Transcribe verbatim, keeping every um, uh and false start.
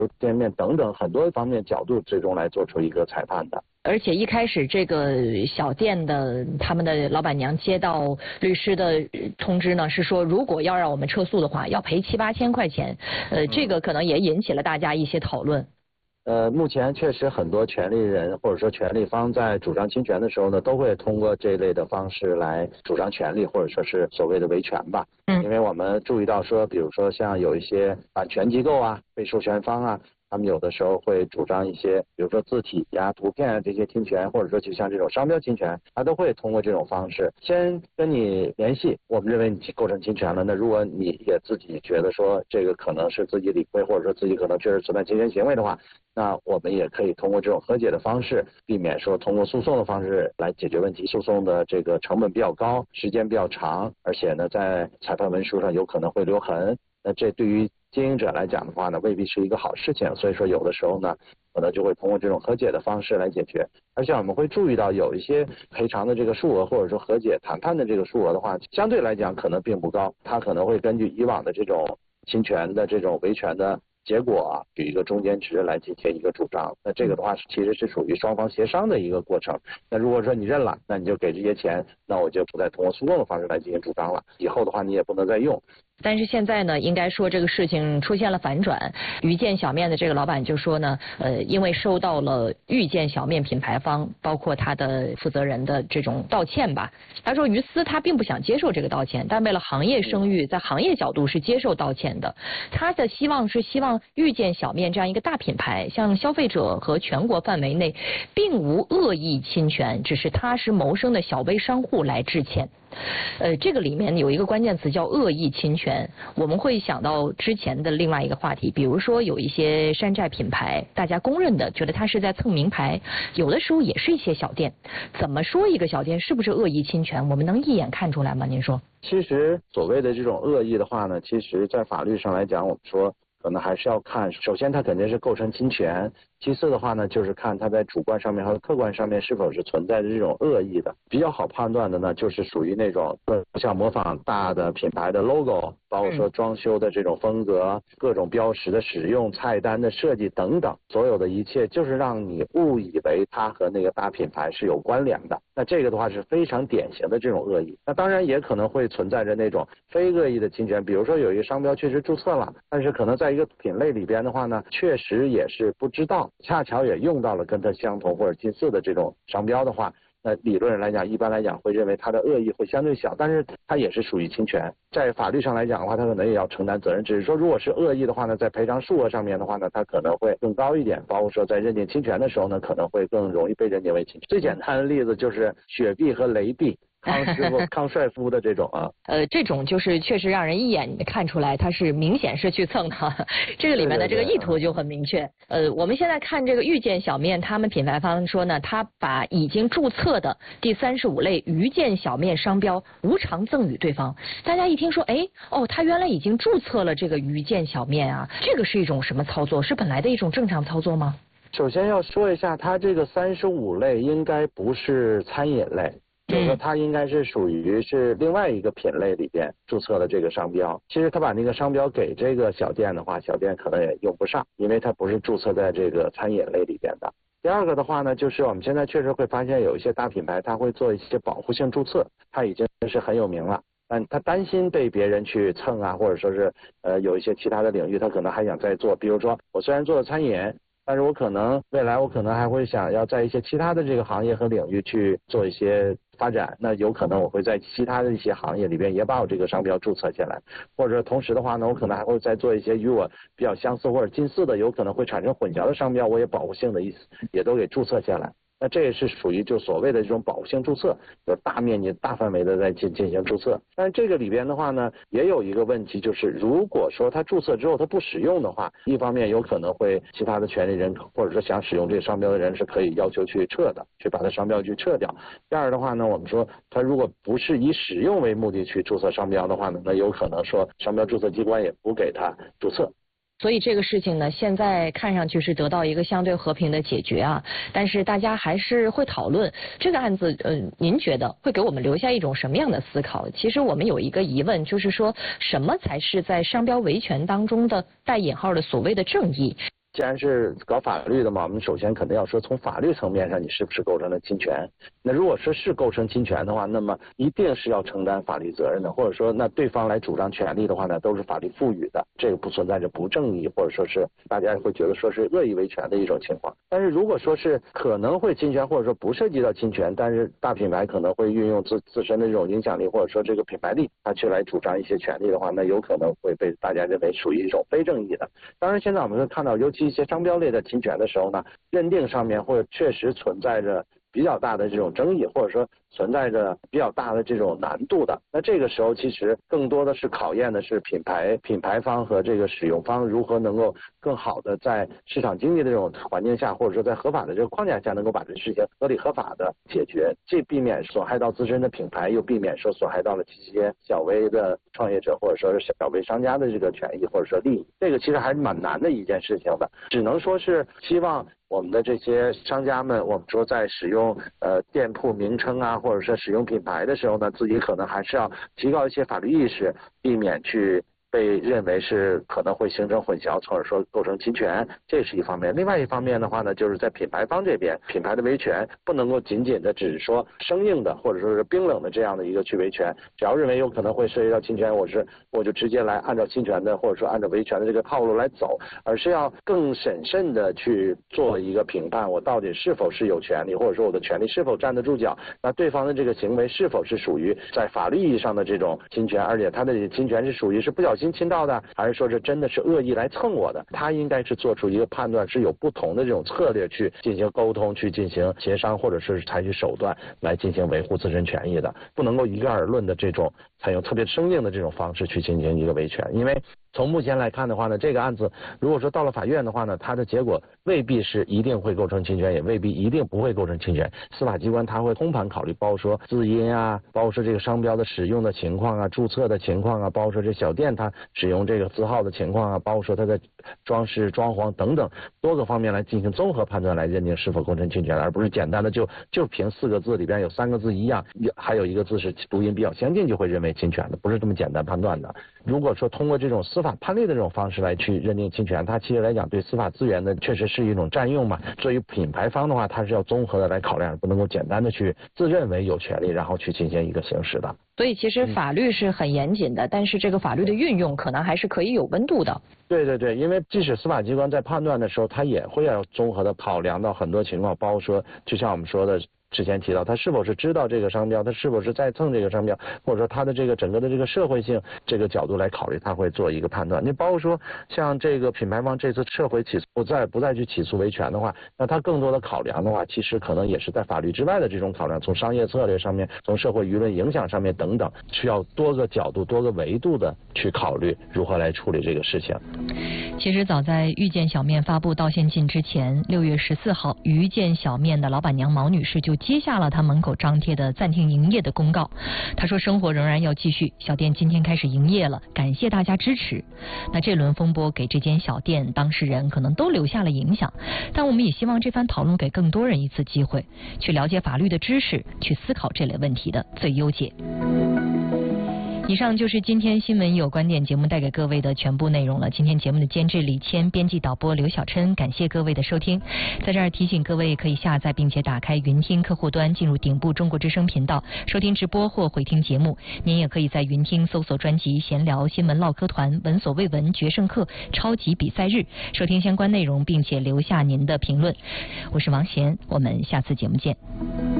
店面等等很多方面角度最终来做出一个裁判的。 而且一开始这个小店的他们的老板娘接到律师的通知呢，是说如果要让我们撤诉的话，要赔七八千块钱。呃，这个可能也引起了大家一些讨论。 呃，目前确实很多权利人或者说权利方在主张侵权的时候呢，都会通过这类的方式来主张权利，或者说是所谓的维权吧。嗯，因为我们注意到说，比如说像有一些版权机构啊、被授权方啊，他们有的时候会主张一些，比如说字体呀、图片啊这些侵权，或者说就像这种商标侵权，他都会通过这种方式先跟你联系，我们认为你构成侵权了。那如果你也自己觉得说这个可能是自己理亏，或者说自己可能确实存在侵权行为的话，那我们也可以通过这种和解的方式，避免说通过诉讼的方式来解决问题。诉讼的这个成本比较高，时间比较长，而且呢，在裁判文书上有可能会留痕。那这对于经营者来讲的话呢，未必是一个好事情。所以说，有的时候呢，可能就会通过这种和解的方式来解决。而且我们会注意到，有一些赔偿的这个数额，或者说和解谈判的这个数额的话，相对来讲可能并不高。它可能会根据以往的这种侵权的这种维权的结果啊，举一个中间值来进行一个主张。那这个的话其实是属于双方协商的一个过程。那如果说你认了，那你就给这些钱，那我就不再通过诉讼的方式来进行主张了，以后的话你也不能再用。 但是现在呢，应该说这个事情出现了反转。遇见小面的这个老板就说呢，呃，因为收到了遇见小面品牌方包括他的负责人的这种道歉吧，他说于私他并不想接受这个道歉，但为了行业声誉，在行业角度是接受道歉的。他的希望是希望遇见小面这样一个大品牌，向消费者和全国范围内并无恶意侵权，只是踏实谋生的小微商户来致歉。呃，这个里面有一个关键词叫恶意侵权，我们会想到之前的另外一个话题，比如说有一些山寨品牌，大家公认的觉得它是在蹭名牌，有的时候也是一些小店。怎么说一个小店是不是恶意侵权，我们能一眼看出来吗？您说？ 其实所谓的这种恶意的话呢，其实在法律上来讲，我们说可能还是要看，首先它肯定是构成侵权，其次的话呢，就是看它在主观上面和客观上面是否是存在着这种恶意的。比较好判断的呢，就是属于那种像模仿大的品牌的 logo， 包括说装修的这种风格、各种标识的使用、菜单的设计等等，所有的一切就是让你误以为它和那个大品牌是有关联的。那这个的话是非常典型的这种恶意。那当然也可能会存在着那种非恶意的侵权，比如说有一个商标确实注册了，但是可能在一个品类里边的话呢，确实也是不知道，恰巧也用到了跟它相同或者近似的这种商标的话，那理论上来讲，一般来讲会认为它的恶意会相对小，但是它也是属于侵权。在法律上来讲的话，它可能也要承担责任。只是说，如果是恶意的话呢，在赔偿数额上面的话呢，它可能会更高一点。包括说在认定侵权的时候呢，可能会更容易被认定为侵权。最简单的例子就是雪碧和雷碧。康师傅、康帅傅的这种啊， 呃，这种就是确实让人一眼看出来，它是明显是去蹭的，这个里面的这个意图就很明确。呃，我们现在看这个遇见小面，他们品牌方说呢，他把已经注册的第三十五类遇见小面商标无偿赠与对方。大家一听说，哎，哦，他原来已经注册了这个遇见小面啊，这个是一种什么操作？是本来的一种正常操作吗？ 首先要说一下，它这个三十五类应该不是餐饮类。就是说它应该是属于是另外一个品类里边注册的这个商标。其实他把那个商标给这个小店的话，小店可能也用不上，因为它不是注册在这个餐饮类里边的。第二个的话呢，就是我们现在确实会发现有一些大品牌，它会做一些保护性注册，它已经是很有名了，但他担心被别人去蹭啊，或者说是呃有一些其他的领域，他可能还想再做。比如说我虽然做了餐饮，但是我可能未来我可能还会想要在一些其他的这个行业和领域去做一些发展，那有可能我会在其他的一些行业里边也把我这个商标注册下来，或者同时的话呢，我可能还会再做一些与我比较相似或者近似的，有可能会产生混淆的商标，我也保护性的意思也都给注册下来。那这也是属于就所谓的这种保护性注册，有大面积大范围的在进进行注册。但是这个里边的话呢，也有一个问题，就是如果说他注册之后他不使用的话，一方面有可能会其他的权利人或者说想使用这个商标的人是可以要求去撤的，去把它商标去撤掉。第二的话呢，我们说他如果不是以使用为目的去注册商标的话呢，那有可能说商标注册机关也不给他注册。 所以这个事情呢，现在看上去是得到一个相对和平的解决啊，但是大家还是会讨论这个案子。呃，您觉得会给我们留下一种什么样的思考？其实我们有一个疑问，就是说什么才是在商标维权当中的带引号的所谓的正义？ 既然是搞法律的嘛，我们首先肯定要说从法律层面上你是不是构成了侵权。那如果说是构成侵权的话，那么一定是要承担法律责任的，或者说那对方来主张权利的话呢，都是法律赋予的，这个不存在着不正义或者说是大家会觉得说是恶意维权的一种情况。但是如果说是可能会侵权，或者说不涉及到侵权，但是大品牌可能会运用自自身的这种影响力或者说这个品牌力，他去来主张一些权利的话，那有可能会被大家认为属于一种非正义的。当然现在我们会看到，尤其一些商标类的侵权的时候呢，认定上面会确实存在着比较大的这种争议，或者说存在着比较大的这种难度的。那这个时候其实更多的是考验的是品牌品牌方和这个使用方如何能够更好的在市场经济的这种环境下，或者说在合法的这个框架下，能够把这事情合理合法的解决，这避免损害到自身的品牌，又避免说损害到了这些小微的创业者或者说是小微商家的这个权益或者说利益。这个其实还是蛮难的一件事情的，只能说是希望我们的这些商家们，我们说在使用呃店铺名称啊，或者说使用品牌的时候呢，自己可能还是要提高一些法律意识，避免去被认为是可能会形成混淆，从而说构成侵权，这是一方面。另外一方面的话呢，就是在品牌方这边，品牌的维权不能够仅仅的只是说生硬的或者说是冰冷的这样的一个去维权，只要认为有可能会涉及到侵权，我是我就直接来按照侵权的或者说按照维权的这个套路来走，而是要更审慎的去做一个评判，我到底是否是有权利，或者说我的权利是否站得住脚，那对方的这个行为是否是属于在法律意义上的这种侵权，而且他的侵权是属于是不小心侵到的，还是说这真的是恶意来蹭我的，他应该是做出一个判断，是有不同的这种策略去进行沟通，去进行协商，或者是采取手段来进行维护自身权益的，不能够一概而论的这种采用特别生硬的这种方式去进行一个维权。因为从目前来看的话呢，这个案子如果说到了法院的话呢，它的结果未必是一定会构成侵权，也未必一定不会构成侵权。司法机关它会通盘考虑，包括说字音啊，包括说这个商标的使用的情况啊，注册的情况啊，包括说这小店它使用这个字号的情况啊，包括说它的装饰装潢等等多个方面来进行综合判断，来认定是否构成侵权，而不是简单的就就凭四个字里边有三个字一样，还有一个字是读音比较相近就会认为侵权的，不是这么简单判断的。如果说通过这种司法判例的这种方式来去认定侵权，它其实来讲对司法资源的确实是一种占用嘛。对于品牌方的话，它是要综合的来考量，不能够简单的去自认为有权利然后去进行一个行使的。 所以其实法律是很严谨的，嗯、但是这个法律的运用可能还是可以有温度的。 对对对，因为即使司法机关在判断的时候，它也会要综合的考量到很多情况，包括说就像我们说的之前提到，他是否是知道这个商标，他是否是在蹭这个商标，或者说他的这个整个的这个社会性这个角度来考虑，他会做一个判断。你包括说像这个品牌方这次撤回起诉，不再不再去起诉维权的话，那他更多的考量的话，其实可能也是在法律之外的这种考量，从商业策略上面，从社会舆论影响上面等等，需要多个角度、多个维度的去考虑如何来处理这个事情。 其实早在遇见小面发布道歉信之前，六月十四号，遇见小面的老板娘毛女士就接下了他门口张贴的暂停营业的公告。他说生活仍然要继续，小店今天开始营业了，感谢大家支持。那这轮风波给这间小店当事人可能都留下了影响，但我们也希望这番讨论给更多人一次机会，去了解法律的知识，去思考这类问题的最优解。以上就是今天新闻有观点节目带给各位的全部内容了。今天节目的监制李谦，编辑导播刘小琛，感谢各位的收听。在这儿提醒各位可以下载并且打开云听客户端，进入顶部中国之声频道收听直播或回听节目。您也可以在云听搜索专辑闲聊新闻唠嗑团闻所未闻决胜课超级比赛日，收听相关内容并且留下您的评论。我是王贤，我们下次节目见。